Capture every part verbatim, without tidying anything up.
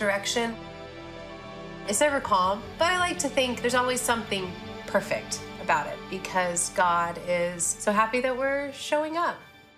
direction. It's never calm, but I like to think there's always something perfect about it because God is so happy that we're showing up.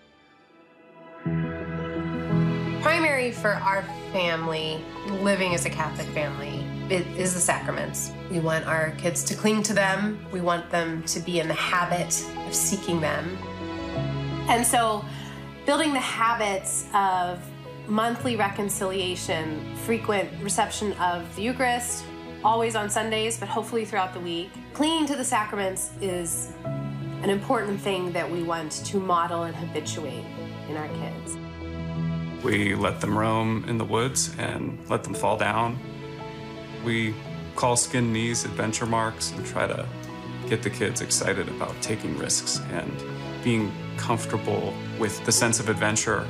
Primary for our family, living as a Catholic family, it is the sacraments. We want our kids to cling to them. We want them to be in the habit of seeking them. And so building the habits of monthly reconciliation, frequent reception of the Eucharist, always on Sundays, but hopefully throughout the week. Clinging to the sacraments is an important thing that we want to model and habituate in our kids. We let them roam in the woods and let them fall down. We call skinned knees adventure marks and try to get the kids excited about taking risks and being comfortable with the sense of adventure.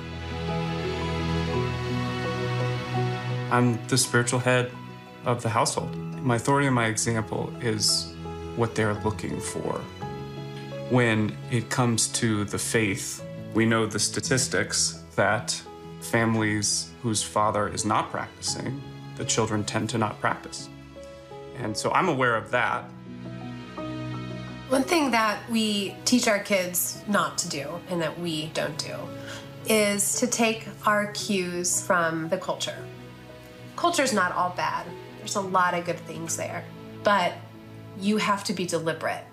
I'm the spiritual head of the household. My authority and my example is what they're looking for. When it comes to the faith, we know the statistics that families whose father is not practicing, the children tend to not practice. And so I'm aware of that. One thing that we teach our kids not to do, and that we don't do, is to take our cues from the culture. Culture's not all bad. There's a lot of good things there, but you have to be deliberate.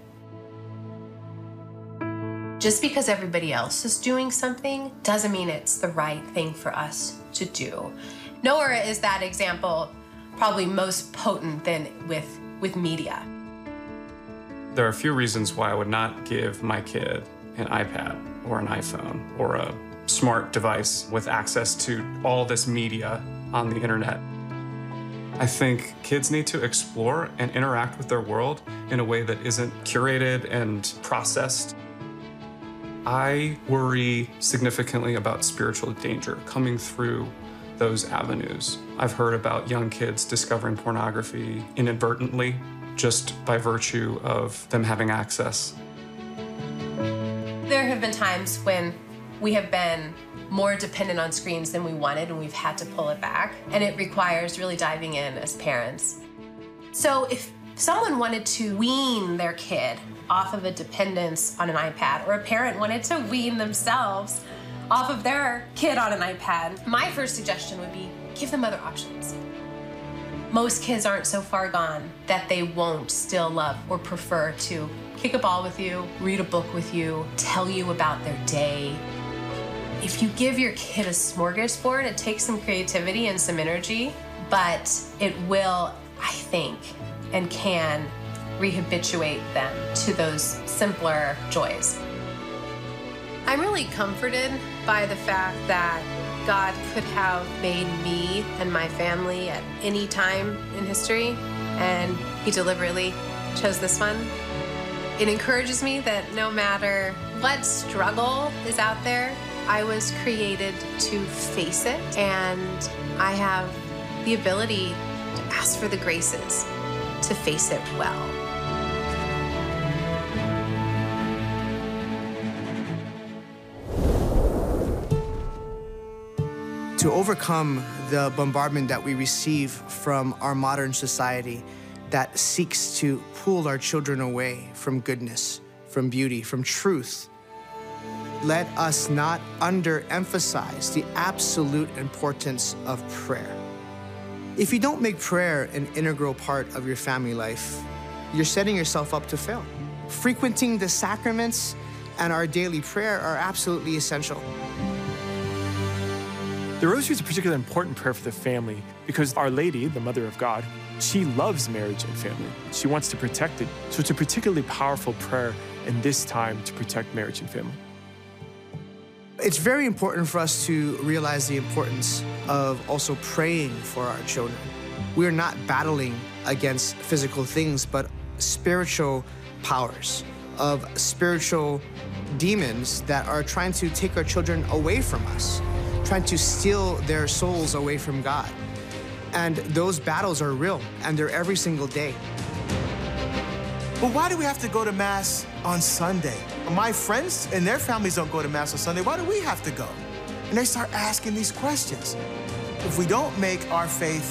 Just because everybody else is doing something doesn't mean it's the right thing for us to do. Nowhere is that example probably most potent than with, with media. There are a few reasons why I would not give my kid an iPad or an iPhone or a smart device with access to all this media on the internet. I think kids need to explore and interact with their world in a way that isn't curated and processed. I worry significantly about spiritual danger coming through those avenues. I've heard about young kids discovering pornography inadvertently just by virtue of them having access. There have been times when we have been more dependent on screens than we wanted and we've had to pull it back, and it requires really diving in as parents. So if someone wanted to wean their kid off of a dependence on an iPad, or a parent wanted to wean themselves off of their kid on an iPad, my first suggestion would be give them other options. Most kids aren't so far gone that they won't still love or prefer to kick a ball with you, read a book with you, tell you about their day. If you give your kid a smorgasbord, it takes some creativity and some energy, but it will, I think, and can rehabituate them to those simpler joys. I'm really comforted by the fact that God could have made me and my family at any time in history, and He deliberately chose this one. It encourages me that no matter what struggle is out there, I was created to face it, and I have the ability to ask for the graces to face it well. To overcome the bombardment that we receive from our modern society that seeks to pull our children away from goodness, from beauty, from truth, let us not underemphasize the absolute importance of prayer. If you don't make prayer an integral part of your family life, you're setting yourself up to fail. Frequenting the sacraments and our daily prayer are absolutely essential. The Rosary is a particularly important prayer for the family because Our Lady, the Mother of God, she loves marriage and family. She wants to protect it. So it's a particularly powerful prayer in this time to protect marriage and family. It's very important for us to realize the importance of also praying for our children. We're not battling against physical things, but spiritual powers of spiritual demons that are trying to take our children away from us, trying to steal their souls away from God. And those battles are real, and they're every single day. But why do we have to go to Mass on Sunday? My friends and their families don't go to Mass on Sunday. Why do we have to go? And they start asking these questions. If we don't make our faith